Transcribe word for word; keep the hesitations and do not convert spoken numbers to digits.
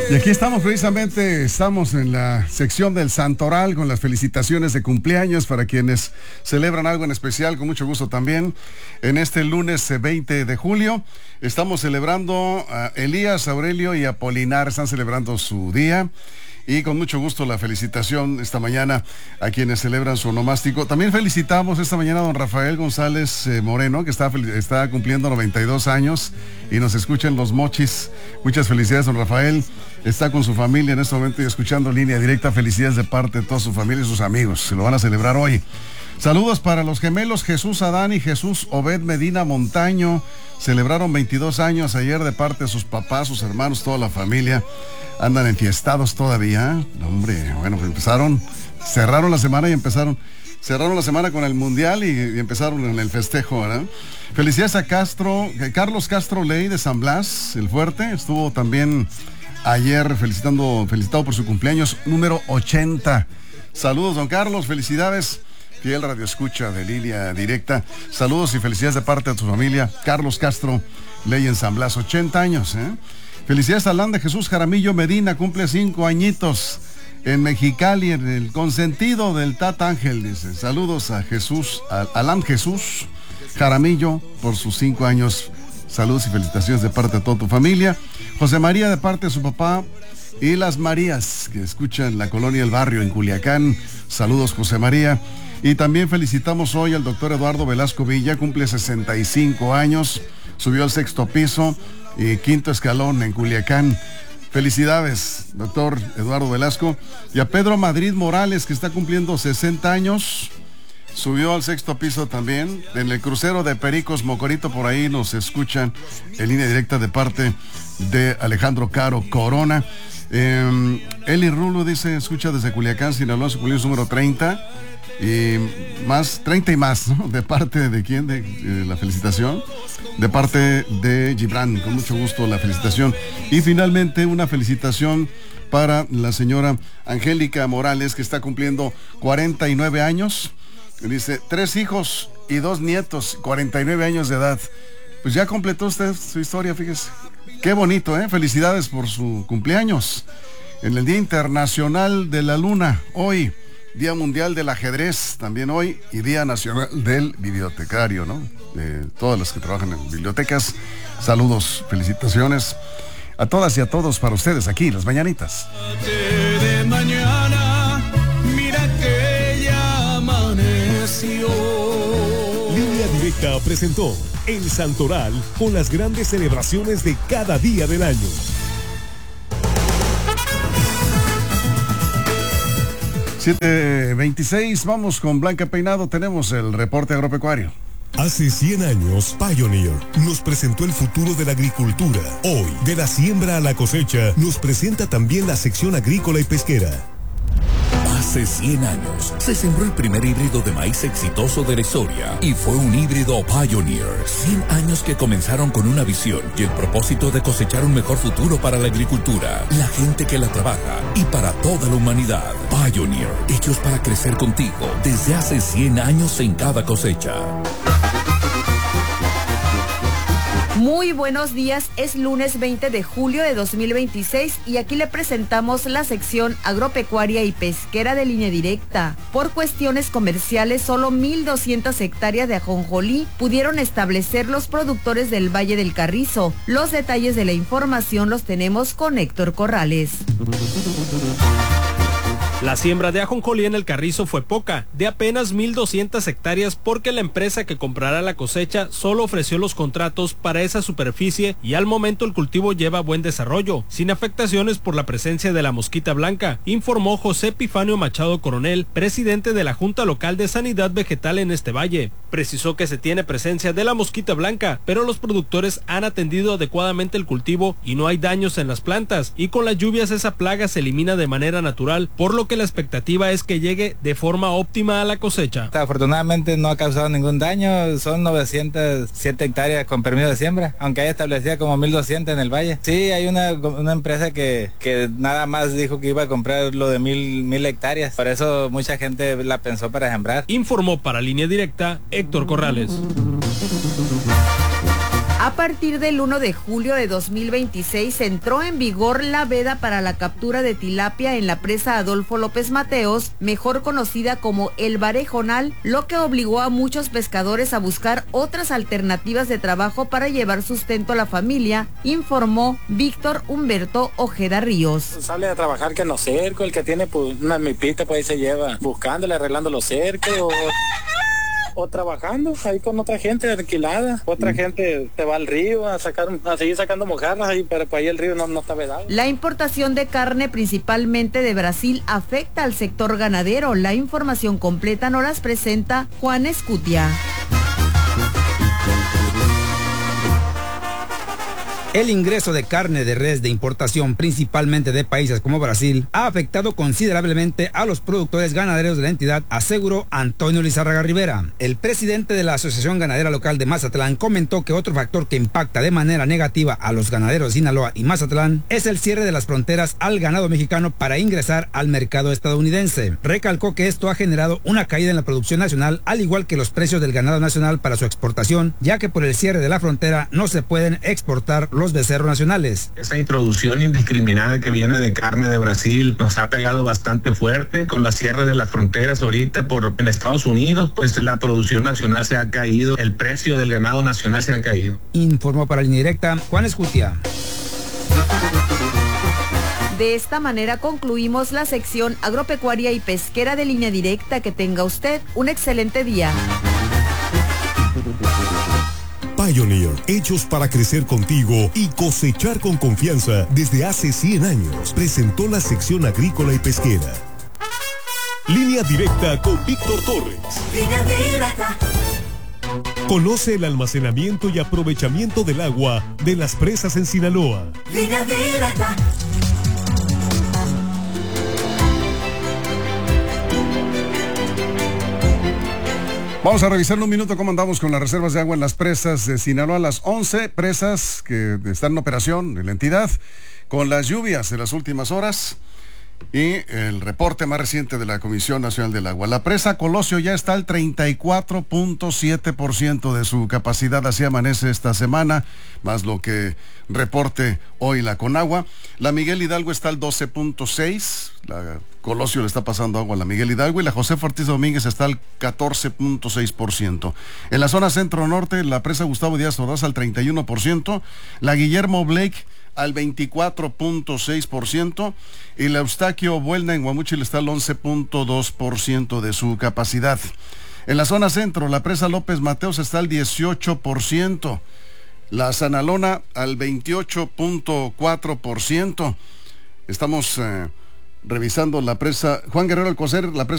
Y aquí estamos precisamente, estamos en la sección del Santoral con las felicitaciones de cumpleaños para quienes celebran algo en especial, con mucho gusto también. En este lunes veinte de julio estamos celebrando a Elías, Aurelio y Apolinar, están celebrando su día. Y con mucho gusto la felicitación esta mañana a quienes celebran su onomástico. También felicitamos esta mañana a don Rafael González eh, Moreno, que está, está cumpliendo noventa y dos años y nos escucha en Los Mochis. Muchas felicidades, don Rafael. Está con su familia en este momento y escuchando Línea Directa. Felicidades de parte de toda su familia y sus amigos. Se lo van a celebrar hoy. Saludos para los gemelos Jesús Adán y Jesús Obed Medina Montaño. Celebraron veintidós años ayer de parte de sus papás, sus hermanos, toda la familia. Andan enfiestados todavía. No, hombre, bueno, pues empezaron, cerraron la semana y empezaron, cerraron la semana con el Mundial y, y empezaron en el festejo, ¿verdad? Felicidades a Castro, Carlos Castro Ley de San Blas, el Fuerte. Estuvo también ayer felicitando, felicitado por su cumpleaños número ochenta. Saludos, don Carlos, felicidades. Fiel radio escucha de Línea Directa. Saludos y felicidades de parte de tu familia. Carlos Castro Ley en San Blas, ochenta años, ¿eh? Felicidades a Alan de Jesús Jaramillo Medina, cumple cinco añitos en Mexicali, en el consentido del Tata Ángel, dice. Saludos a Jesús, a Alan Jesús Jaramillo por sus cinco años. Saludos y felicitaciones de parte de toda tu familia. José María de parte de su papá y las Marías que escuchan la colonia El Barrio en Culiacán. Saludos, José María. Y también felicitamos hoy al doctor Eduardo Velasco Villa, cumple sesenta y cinco años, subió al sexto piso y quinto escalón en Culiacán. Felicidades, doctor Eduardo Velasco. Y a Pedro Madrid Morales, que está cumpliendo sesenta años, subió al sexto piso también. En el crucero de Pericos Mocorito, por ahí nos escuchan en Línea Directa de parte de Alejandro Caro Corona. Eh, Eli Rulo dice, escucha desde Culiacán, Sinaloa, su cumpleaños número treinta. Y más, treinta y más, ¿no? ¿De parte de quién? De, de la felicitación. De parte de Gibran, con mucho gusto la felicitación. Y finalmente una felicitación para la señora Angélica Morales, que está cumpliendo cuarenta y nueve años. Dice, tres hijos y dos nietos, cuarenta y nueve años de edad. Pues ya completó usted su historia, fíjese. Qué bonito, ¿eh? Felicidades por su cumpleaños. En el Día Internacional de la Luna, hoy. Día Mundial del Ajedrez, también hoy, y Día Nacional del Bibliotecario, ¿no? De todos los que trabajan en bibliotecas. Saludos, felicitaciones a todas y a todos para ustedes aquí, las mañanitas. De mañana, mira que ya amaneció. Línea Directa presentó El Santoral con las grandes celebraciones de cada día del año. siete veintiséis, vamos con Blanca Peinado, tenemos el reporte agropecuario. Hace cien años, Pioneer nos presentó el futuro de la agricultura. Hoy, de la siembra a la cosecha, nos presenta también la sección agrícola y pesquera. Hace cien años se sembró el primer híbrido de maíz exitoso de la historia y fue un híbrido Pioneer. cien años que comenzaron con una visión y el propósito de cosechar un mejor futuro para la agricultura, la gente que la trabaja y para toda la humanidad. Pioneer, hechos para crecer contigo desde hace cien años en cada cosecha. Muy buenos días, es lunes veinte de julio de dos mil veintiséis y aquí le presentamos la sección agropecuaria y pesquera de Línea Directa. Por cuestiones comerciales, solo mil doscientas hectáreas de ajonjolí pudieron establecer los productores del Valle del Carrizo. Los detalles de la información los tenemos con Héctor Corrales. La siembra de ajonjolí en el Carrizo fue poca, de apenas mil doscientas hectáreas, porque la empresa que comprará la cosecha solo ofreció los contratos para esa superficie y al momento el cultivo lleva buen desarrollo, sin afectaciones por la presencia de la mosquita blanca, informó José Epifanio Machado Coronel, presidente de la Junta Local de Sanidad Vegetal en este valle. Precisó que se tiene presencia de la mosquita blanca, pero los productores han atendido adecuadamente el cultivo y no hay daños en las plantas, y con las lluvias esa plaga se elimina de manera natural, por lo que la expectativa es que llegue de forma óptima a la cosecha. Afortunadamente no ha causado ningún daño, son novecientas siete hectáreas con permiso de siembra, aunque haya establecida como mil doscientas en el valle. Sí, hay una, una empresa que, que nada más dijo que iba a comprar lo de mil, mil hectáreas, por eso mucha gente la pensó para sembrar. Informó para Línea Directa Héctor Corrales. A A partir del primero de julio de dos mil veintiséis entró en vigor la veda para la captura de tilapia en la presa Adolfo López Mateos, mejor conocida como el Barejonal, lo que obligó a muchos pescadores a buscar otras alternativas de trabajo para llevar sustento a la familia, informó Víctor Humberto Ojeda Ríos. Sale a trabajar que en los cercos, el que tiene pues, una mipita pues ahí se lleva buscándole, arreglando los cercos o, o trabajando ahí con otra gente alquilada. Otra mm. gente se va al río a sacar, a seguir sacando mojarras ahí, pero pues ahí el río no, no está vedado. La importación de carne principalmente de Brasil afecta al sector ganadero. La información completa nos las presenta Juan Escutia. El ingreso de carne de res de importación, principalmente de países como Brasil, ha afectado considerablemente a los productores ganaderos de la entidad, aseguró Antonio Lizárraga Rivera. El presidente de la Asociación Ganadera Local de Mazatlán comentó que otro factor que impacta de manera negativa a los ganaderos de Sinaloa y Mazatlán es el cierre de las fronteras al ganado mexicano para ingresar al mercado estadounidense. Recalcó que esto ha generado una caída en la producción nacional, al igual que los precios del ganado nacional para su exportación, ya que por el cierre de la frontera no se pueden exportar los los becerros nacionales. Esa introducción indiscriminada que viene de carne de Brasil nos ha pegado bastante fuerte con la cierre de las fronteras ahorita por en Estados Unidos, pues la producción nacional se ha caído, el precio del ganado nacional se ha caído. Informó para Línea Directa Juan Escutia. De esta manera concluimos la sección agropecuaria y pesquera de Línea Directa. Que tenga usted un excelente día. Pioneer, hechos para crecer contigo y cosechar con confianza desde hace cien años, presentó la sección agrícola y pesquera. Línea Directa con Víctor Torres. Línea Directa. Conoce el almacenamiento y aprovechamiento del agua de las presas en Sinaloa. Línea Directa. Vamos a revisar en un minuto cómo andamos con las reservas de agua en las presas de Sinaloa. Las once presas que están en operación en la entidad, con las lluvias de las últimas horas y el reporte más reciente de la Comisión Nacional del Agua. La presa Colosio ya está al treinta y cuatro punto siete por ciento de su capacidad, así amanece esta semana, más lo que reporte hoy la Conagua. La Miguel Hidalgo está al doce punto seis por ciento, la Colosio le está pasando agua a la Miguel Hidalgo, y la José Ortiz Domínguez está al catorce punto seis por ciento. En la zona centro-norte, la presa Gustavo Díaz Ordaz al treinta y uno por ciento, la Guillermo Blake al veinticuatro punto seis por ciento y la Eustaquio Buelna en Guamúchil está al once punto dos por ciento de su capacidad. En la zona centro, la presa López Mateos está al dieciocho por ciento, la Sanalona al veintiocho punto cuatro por ciento. Estamos eh, revisando la presa Juan Guerrero Alcocer, la presa